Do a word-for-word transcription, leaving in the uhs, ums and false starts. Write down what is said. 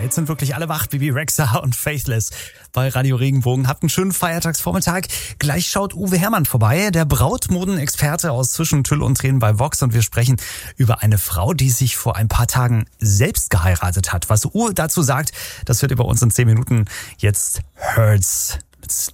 Jetzt sind wirklich alle wach, Bibi Rexha und Faithless bei Radio Regenbogen. Habt einen schönen Feiertagsvormittag. Gleich schaut Uwe Herrmann vorbei, der Brautmodenexperte aus Zwischen Tüll und Tränen bei Vox. Und wir sprechen über eine Frau, die sich vor ein paar Tagen selbst geheiratet hat. Was Uwe dazu sagt, das hört ihr bei uns in zehn Minuten. Jetzt Hurts